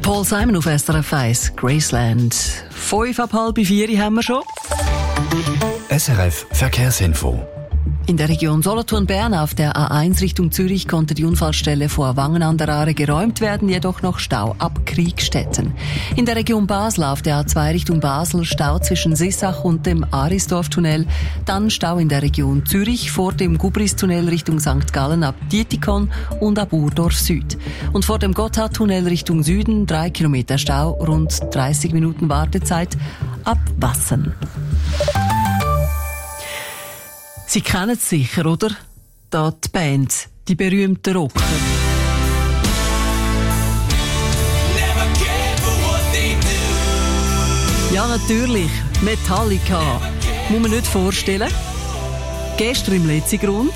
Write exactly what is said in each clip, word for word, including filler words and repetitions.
Paul Simon auf S R F eins, Graceland. Fünf ab halb vier haben wir schon. S R F Verkehrsinfo. In der Region Solothurn-Bern auf der A eins Richtung Zürich konnte die Unfallstelle vor Wangen an der Aare geräumt werden, jedoch noch Stau ab Kriegstetten. In der Region Basel auf der A zwei Richtung Basel Stau zwischen Sissach und dem Arisdorf-Tunnel, dann Stau in der Region Zürich vor dem Gubris-Tunnel Richtung Sankt Gallen ab Dietikon und ab Urdorf Süd. Und vor dem Gotthard-Tunnel Richtung Süden drei Kilometer Stau, rund dreißig Minuten Wartezeit ab Wassen. Sie kennen es sicher, oder? Da die Band, die berühmten Rocker. Ja, natürlich. Metallica. Muss man nicht vorstellen. Gestern im letzten Grund.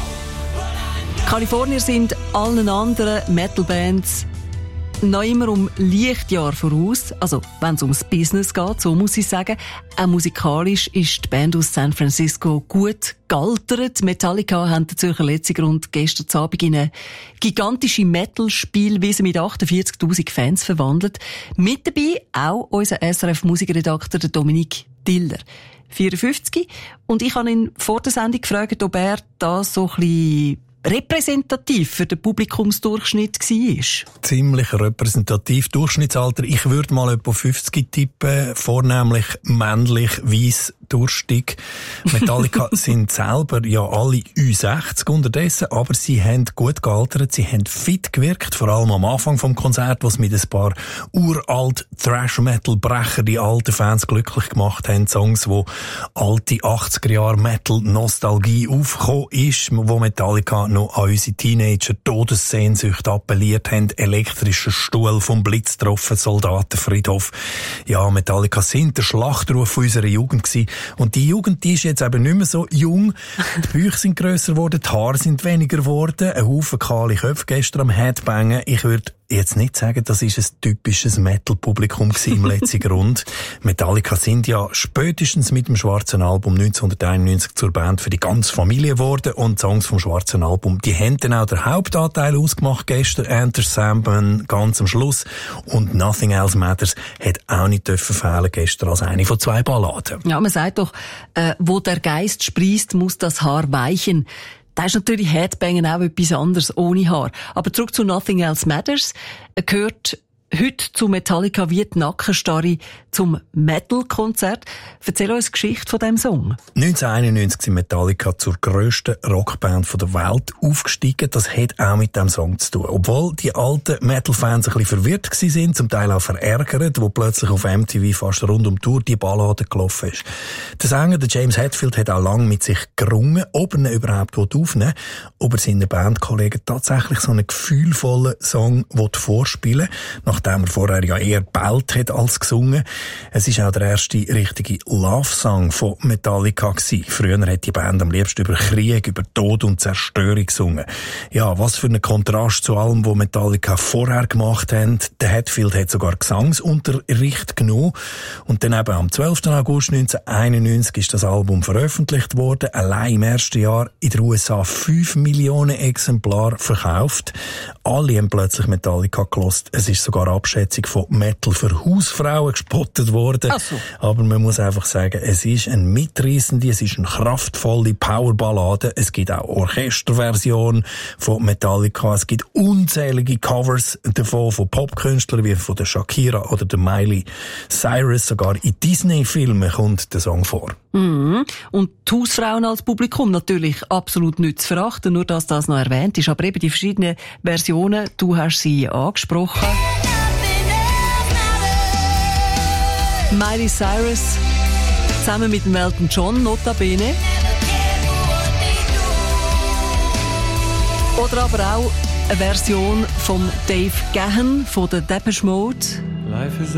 Kalifornier sind allen anderen Metal-Bands noch immer um Lichtjahr voraus. Also, wenn es ums Business geht, so muss ich sagen. Auch musikalisch ist die Band aus San Francisco gut gealtert. Metallica haben den Zürcher Letzigrund gestern Abend in eine gigantische Metal-Spielwiese mit achtundvierzigtausend Fans verwandelt. Mit dabei auch unser S R F-Musikredakteur Dominik Diller, vierundfünfzig. Und ich habe ihn vor der Sendung gefragt, ob er da so ein bisschen repräsentativ für den Publikumsdurchschnitt war. Ziemlich repräsentativ. Durchschnittsalter, ich würde mal etwa fünfzig tippen, vornehmlich männlich, weiss, durstig. Metallica sind selber ja alle Ü sechzig unterdessen, aber sie haben gut gealtert, sie haben fit gewirkt, vor allem am Anfang vom Konzert, was mit ein paar uralt Thrash-Metal-Brecher die alten Fans glücklich gemacht haben. Songs, wo alte achtziger-Jahre-Metal-Nostalgie aufgekommen ist, wo Metallica noch an unsere Teenager-Todessehnsucht appelliert haben. Elektrischer Stuhl vom Blitz getroffen, Soldatenfriedhof. Ja, Metallica sind der Schlachtruf unserer Jugend gewesen. Und die Jugend, die ist jetzt eben nicht mehr so jung. Die Bücher sind grösser geworden, die Haare sind weniger geworden, ein Haufen kahle Köpfe gestern am Headbangen. Ich würde jetzt nicht sagen, das ist ein typisches Metal-Publikum im letzten Grund. Metallica sind ja spätestens mit dem schwarzen Album neunzehnhunderteinundneunzig zur Band für die ganze Familie geworden und Songs vom schwarzen Album, die haben dann auch den Hauptanteil ausgemacht gestern. Enter Sandman ganz am Schluss und Nothing Else Matters hat auch nicht dürfen fehlen gestern als eine von zwei Balladen. Ja, man sagt doch, äh, wo der Geist sprießt, muss das Haar weichen. Da ist natürlich Headbangen auch etwas anderes ohne Haar. Aber zurück zu Nothing Else Matters. Er gehört heute zu Metallica wie die Nackenstarre zum Metal-Konzert. Erzähl uns die Geschichte von diesem Song. neunzehnhunderteinundneunzig sind Metallica zur grössten Rockband der Welt aufgestiegen. Das hat auch mit dem Song zu tun. Obwohl die alten Metal-Fans ein bisschen verwirrt waren, zum Teil auch verärgert, wo plötzlich auf M T V fast rund um die Tour die Ballade gelaufen ist. Der Sänger, der James Hetfield, hat auch lange mit sich gerungen, ob er ihn überhaupt aufnehmen will, ob er seinen Bandkollegen tatsächlich so einen gefühlvollen Song vorspielen will, nachdem er vorher ja eher bellt hat als gesungen. Es ist auch der erste richtige Love-Song von Metallica gewesen. Früher hat die Band am liebsten über Krieg, über Tod und Zerstörung gesungen. Ja, was für ein Kontrast zu allem, was Metallica vorher gemacht haben. Der Hetfield hat sogar Gesangsunterricht genommen. Und dann eben am zwölften August neunzehnhunderteinundneunzig ist das Album veröffentlicht worden. Allein im ersten Jahr in den U S A fünf Millionen Exemplare verkauft. Alle haben plötzlich Metallica gehört. Es ist sogar Abschätzung von Metal für Hausfrauen gespottet worden. Ach so. Aber man muss einfach sagen, es ist eine mitreissende, es ist eine kraftvolle Powerballade. Es gibt auch Orchesterversionen von Metallica. Es gibt unzählige Covers davon, von Popkünstlern wie von der Shakira oder der Miley Cyrus. Sogar in Disney-Filmen kommt der Song vor. Mhm. Und die Hausfrauen als Publikum natürlich absolut nicht zu verachten, nur dass das noch erwähnt ist. Aber eben die verschiedenen Versionen, du hast sie angesprochen. Miley Cyrus zusammen mit dem Elton John, notabene. Oder aber auch eine Version von Dave Gahan von der Depeche Mode.